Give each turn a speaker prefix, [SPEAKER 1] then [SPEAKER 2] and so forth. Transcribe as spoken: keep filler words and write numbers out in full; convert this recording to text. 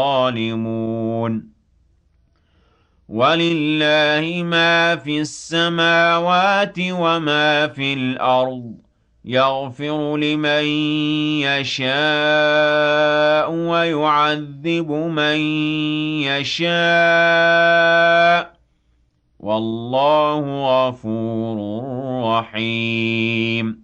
[SPEAKER 1] الظالمون ولله ما في السماوات وما في الأرض يغفر لمن يشاء ويعذب من يشاء والله غفور رحيم